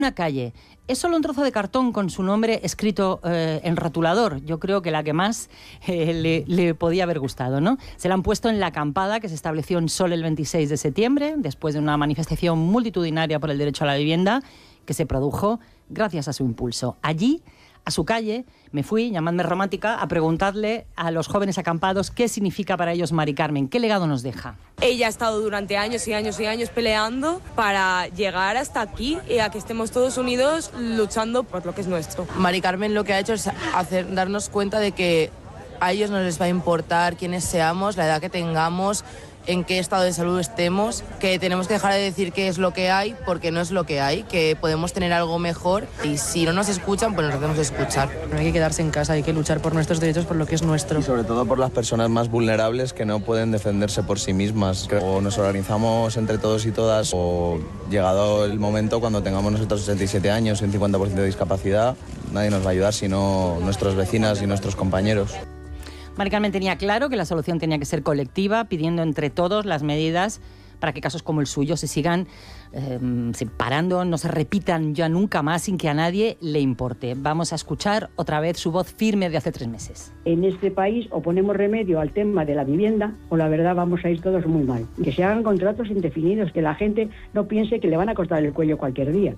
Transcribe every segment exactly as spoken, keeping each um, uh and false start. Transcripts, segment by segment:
Una calle. Es solo un trozo de cartón con su nombre escrito eh, en rotulador. Yo creo que la que más eh, le, le podía haber gustado, ¿no? Se la han puesto en la acampada que se estableció en Sol el veintiséis de septiembre, después de una manifestación multitudinaria por el derecho a la vivienda que se produjo gracias a su impulso. Allí, a su calle, me fui, llamadme romántica, a preguntarle a los jóvenes acampados qué significa para ellos Mari Carmen, qué legado nos deja. Ella ha estado durante años y años y años peleando para llegar hasta aquí y a que estemos todos unidos luchando por lo que es nuestro. Mari Carmen lo que ha hecho es hacer, darnos cuenta de que a ellos no les va a importar quiénes seamos, la edad que tengamos, en qué estado de salud estemos, que tenemos que dejar de decir qué es lo que hay porque no es lo que hay, que podemos tener algo mejor y si no nos escuchan, pues nos hacemos escuchar. No hay que quedarse en casa, hay que luchar por nuestros derechos, por lo que es nuestro. Y sobre todo por las personas más vulnerables que no pueden defenderse por sí mismas. O nos organizamos entre todos y todas, o llegado el momento cuando tengamos nosotros sesenta y siete años y un cincuenta por ciento de discapacidad, nadie nos va a ayudar sino nuestras vecinas y nuestros compañeros. Mari Carmen tenía claro que la solución tenía que ser colectiva, pidiendo entre todos las medidas para que casos como el suyo se sigan eh, parando, no se repitan ya nunca más sin que a nadie le importe. Vamos a escuchar otra vez su voz firme de hace tres meses. En este país o ponemos remedio al tema de la vivienda o la verdad vamos a ir todos muy mal. Que se hagan contratos indefinidos, que la gente no piense que le van a cortar el cuello cualquier día.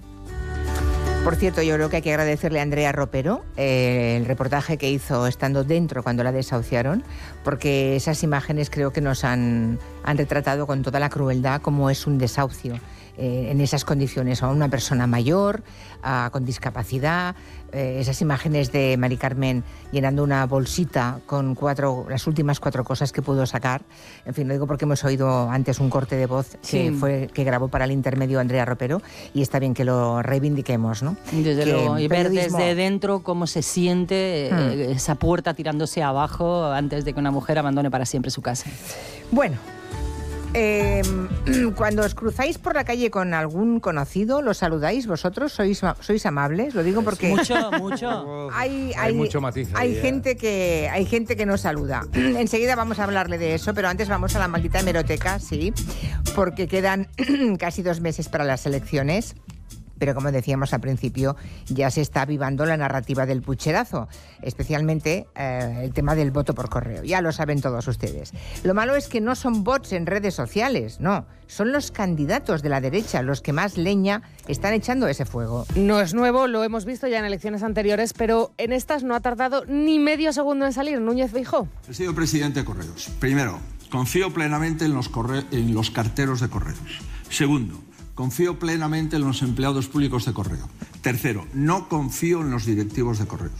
Por cierto, yo creo que hay que agradecerle a Andrea Ropero eh, el reportaje que hizo estando dentro cuando la desahuciaron, porque esas imágenes creo que nos han, han retratado con toda la crueldad cómo es un desahucio eh, en esas condiciones, a una persona mayor, a, con discapacidad. Eh, esas imágenes de Mari Carmen llenando una bolsita con cuatro, las últimas cuatro cosas que pudo sacar. En fin, lo digo porque hemos oído antes un corte de voz sí. que fue que grabó para el intermedio Andrea Ropero y está bien que lo reivindiquemos, ¿no? Desde que luego, y ver periodismo... desde dentro cómo se siente hmm. eh, esa puerta tirándose abajo antes de que una mujer abandone para siempre su casa. Bueno, eh, cuando os cruzáis por la calle con algún conocido, ¿lo saludáis vosotros? ¿Sois, sois amables? Lo digo porque... Mucho, mucho. Hay, hay, hay mucho matiz. Hay, gente que, hay gente que no saluda. Enseguida vamos a hablarle de eso, pero antes vamos a la maldita hemeroteca, sí, porque quedan casi dos meses para las elecciones. Pero como decíamos al principio, ya se está avivando la narrativa del pucherazo, especialmente eh, el tema del voto por correo. Ya lo saben todos ustedes. Lo malo es que no son bots en redes sociales, no. Son los candidatos de la derecha los que más leña están echando ese fuego. No es nuevo, lo hemos visto ya en elecciones anteriores, pero en estas no ha tardado ni medio segundo en salir. Núñez Feijóo. He sido presidente de Correos. Primero, confío plenamente en los, corre- en los carteros de Correos. Segundo, confío plenamente en los empleados públicos de Correo. Tercero, no confío en los directivos de Correos.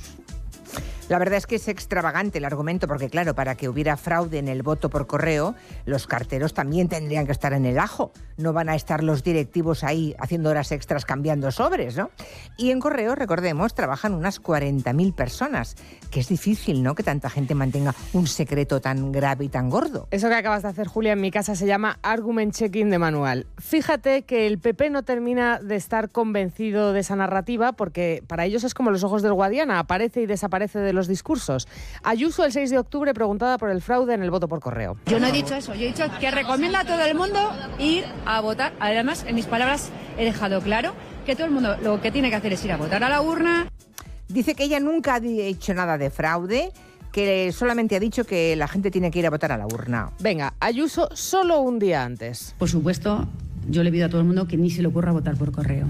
La verdad es que es extravagante el argumento, porque claro, para que hubiera fraude en el voto por correo, los carteros también tendrían que estar en el ajo. No van a estar los directivos ahí haciendo horas extras cambiando sobres, ¿no? Y en Correo, recordemos, trabajan unas cuarenta mil personas, que es difícil, ¿no?, que tanta gente mantenga un secreto tan grave y tan gordo. Eso que acabas de hacer, Julia, en mi casa se llama argument checking de manual. Fíjate que el P P no termina de estar convencido de esa narrativa, porque para ellos es como los ojos del Guadiana, aparece y desaparece de los discursos. Ayuso el seis de octubre preguntada por el fraude en el voto por correo. Yo no he dicho eso, yo he dicho que recomienda a todo el mundo ir a votar. Además, en mis palabras he dejado claro que todo el mundo lo que tiene que hacer es ir a votar a la urna. Dice que ella nunca ha dicho nada de fraude, que solamente ha dicho que la gente tiene que ir a votar a la urna. Venga, Ayuso solo un día antes. Por supuesto, yo le pido a todo el mundo que ni se le ocurra votar por correo.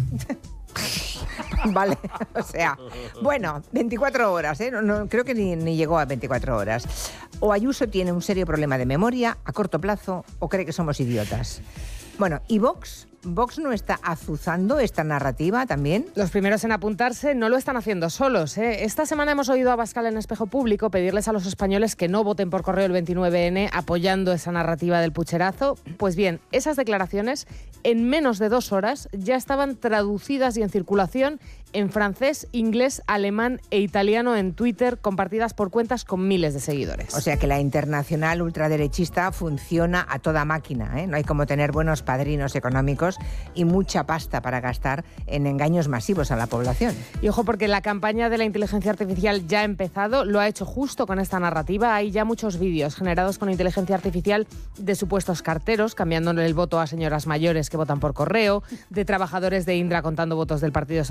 Vale, o sea, bueno, veinticuatro horas, ¿eh? No, no, creo que ni, ni llegó a veinticuatro horas. O Ayuso tiene un serio problema de memoria a corto plazo o cree que somos idiotas. Bueno, ¿y Vox? ¿Vox no está azuzando esta narrativa también? Los primeros en apuntarse no lo están haciendo solos, ¿eh? Esta semana hemos oído a Abascal en Espejo Público pedirles a los españoles que no voten por correo el veintinueve ene apoyando esa narrativa del pucherazo. Pues bien, esas declaraciones en menos de dos horas ya estaban traducidas y en circulación en francés, inglés, alemán e italiano en Twitter, compartidas por cuentas con miles de seguidores. O sea que la internacional ultraderechista funciona a toda máquina, ¿eh? No hay como tener buenos padrinos económicos y mucha pasta para gastar en engaños masivos a la población. Y ojo, porque la campaña de la inteligencia artificial ya ha empezado, lo ha hecho justo con esta narrativa. Hay ya muchos vídeos generados con inteligencia artificial de supuestos carteros cambiándole el voto a señoras mayores que votan por correo, de trabajadores de Indra contando votos del Partido